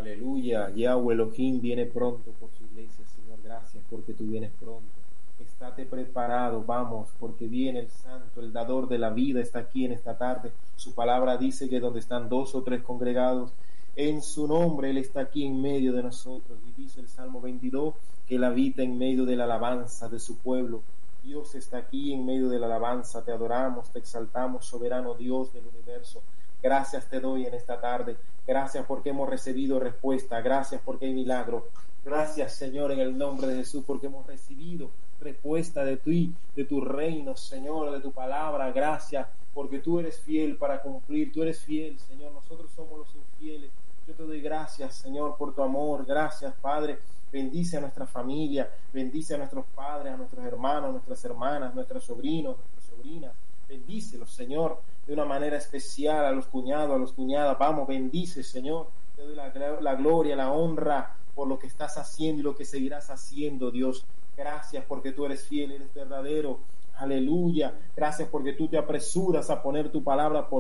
Aleluya. Yahweh Elohim viene pronto por su iglesia, Señor. Gracias porque tú vienes pronto. Estate preparado, vamos, porque viene el Santo, el dador de la vida, está aquí en esta tarde. Su palabra dice que donde están 2 o 3 congregados, en su nombre Él está aquí en medio de nosotros. Y dice el Salmo 22 que Él habita en medio de la alabanza de su pueblo. Dios está aquí en medio de la alabanza. Te adoramos, te exaltamos, soberano Dios del universo. Gracias te doy en esta tarde. Gracias porque hemos recibido respuesta. Gracias porque hay milagro. Gracias, Señor, en el nombre de Jesús, porque hemos recibido respuesta de ti, de tu reino, Señor, de tu palabra. Gracias porque tú eres fiel para cumplir. Tú eres fiel, Señor. Nosotros somos los infieles. Yo te doy gracias, Señor, por tu amor. Gracias, Padre. Bendice a nuestra familia, bendice a nuestros padres, a nuestros hermanos, a nuestras hermanas, nuestros sobrinos, nuestras sobrinas. Bendícelos, Señor, de una manera especial, a los cuñados, a las cuñadas. Vamos, bendice, Señor. Te doy la gloria, la honra por lo que estás haciendo y lo que seguirás haciendo, Dios. Gracias porque tú eres fiel, eres verdadero. Aleluya. Gracias porque tú te apresuras a poner tu palabra por